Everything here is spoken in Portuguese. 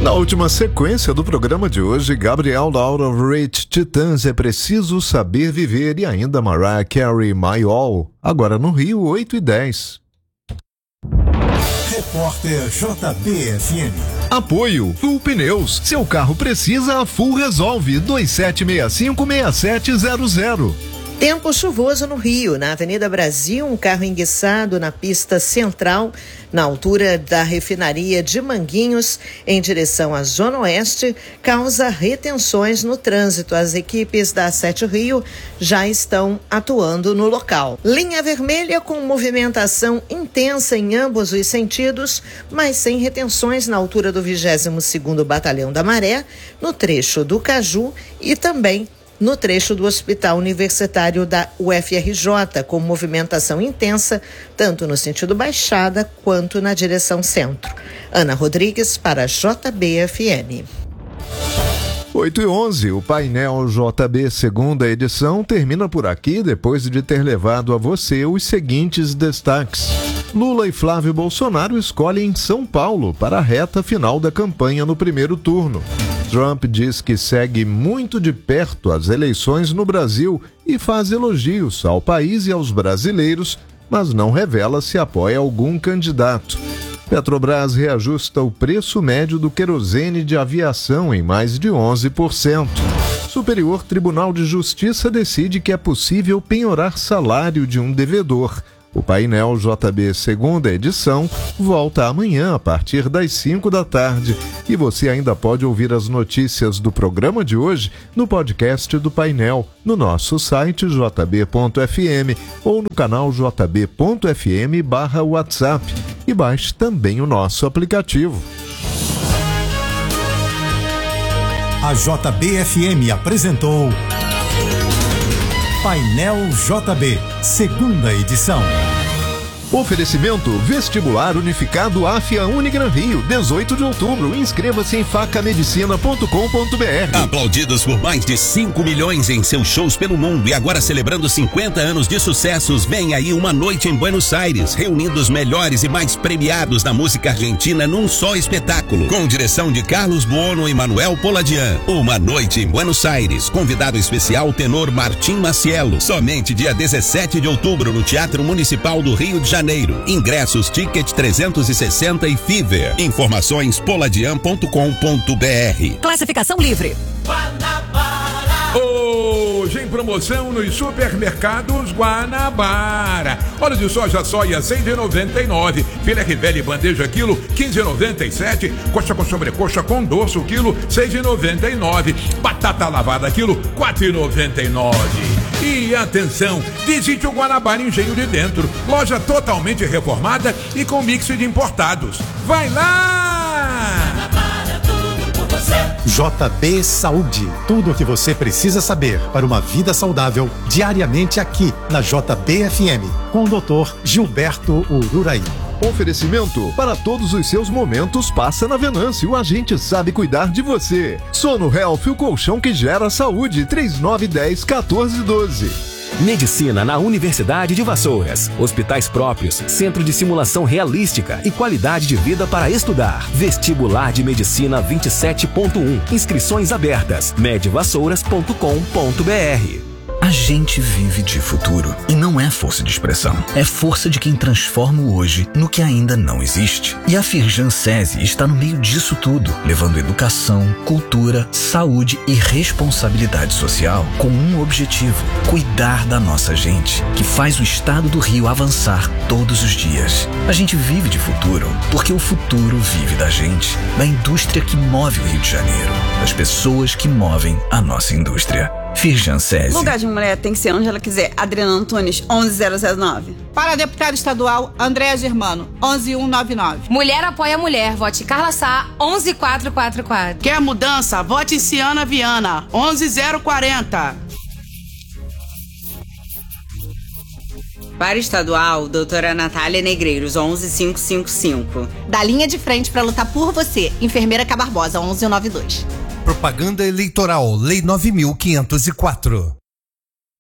Na última sequência do programa de hoje, Gabriel Out of Reach, Titãs, É Preciso Saber Viver e ainda Mariah Carey, My All, agora no Rio, 8h10. Repórter JBFM. Apoio Full Pneus. Seu carro precisa, a Full resolve. 2765-6700. Tempo chuvoso no Rio, na Avenida Brasil, um carro enguiçado na pista central, na altura da refinaria de Manguinhos, em direção à Zona Oeste, causa retenções no trânsito. As equipes da Sete Rio já estão atuando no local. Linha vermelha com movimentação intensa em ambos os sentidos, mas sem retenções na altura do 22º Batalhão da Maré, no trecho do Caju e também no trecho do Hospital Universitário da UFRJ, com movimentação intensa, tanto no sentido Baixada quanto na direção centro. Ana Rodrigues para JBFM. 8h11, o painel JB segunda edição termina por aqui depois de ter levado a você os seguintes destaques. Lula e Flávio Bolsonaro escolhem São Paulo para a reta final da campanha no primeiro turno. Trump diz que segue muito de perto as eleições no Brasil e faz elogios ao país e aos brasileiros, mas não revela se apoia algum candidato. Petrobras reajusta o preço médio do querosene de aviação em mais de 11%. Superior Tribunal de Justiça decide que é possível penhorar salário de um devedor. O painel JB segunda edição volta amanhã a partir das 5 da tarde. E você ainda pode ouvir as notícias do programa de hoje no podcast do painel, no nosso site jb.fm ou no canal jb.fm/WhatsApp. E baixe também o nosso aplicativo. A JBFM apresentou Painel JB, segunda edição. Oferecimento Vestibular Unificado AFIA Unigran Rio, 18 de outubro. Inscreva-se em facamedicina.com.br. Aplaudidos por mais de 5 milhões em seus shows pelo mundo e agora celebrando 50 anos de sucessos, vem aí Uma Noite em Buenos Aires, reunindo os melhores e mais premiados da música argentina num só espetáculo, com direção de Carlos Buono e Manuel Poladian. Uma Noite em Buenos Aires, convidado especial tenor Martim Macielo, somente dia 17 de outubro no Teatro Municipal do Rio de Janeiro. Ingressos, ticket 360 e Fever. Informações poladian.com.br. Classificação livre. Hoje em promoção nos supermercados Guanabara. Óleo de soja R$ 6,99. Filé Rivelli bandeja quilo 15,97. Coxa com sobrecoxa com doce o quilo 6,99. Batata lavada quilo 4,99. E atenção, visite o Guanabara Engenho de Dentro, loja totalmente reformada e com mix de importados. Vai lá! Guanabara, tudo por você. JB Saúde, tudo o que você precisa saber para uma vida saudável, diariamente aqui na JBFM, com o Dr. Gilberto Ururaí. Oferecimento para todos os seus momentos, passa na Venâncio, a gente sabe cuidar de você. Sono Health, o colchão que gera saúde, 3910-1412. Medicina na Universidade de Vassouras. Hospitais próprios, centro de simulação realística e qualidade de vida para estudar. Vestibular de Medicina 27.1. Inscrições abertas. medvassouras.com.br. A gente vive de futuro e não é força de expressão, é força de quem transforma o hoje no que ainda não existe. E a Firjan SESI está no meio disso tudo, levando educação, cultura, saúde e responsabilidade social com um objetivo: cuidar da nossa gente, que faz o estado do Rio avançar todos os dias. A gente vive de futuro porque o futuro vive da gente, da indústria que move o Rio de Janeiro, das pessoas que movem a nossa indústria. Firjan SESI. Lugar de mulher tem que ser onde ela quiser. Adriana Antunes, 11009. Para deputado estadual, Andréa Germano, 11199. Mulher apoia mulher. Vote Carla Sá, 11444. Quer mudança? Vote Ciana Viana, 11040. Para estadual, doutora Natália Negreiros, 11555. Da linha de frente para lutar por você, enfermeira K. Barbosa, 1192. Propaganda eleitoral, Lei 9.504.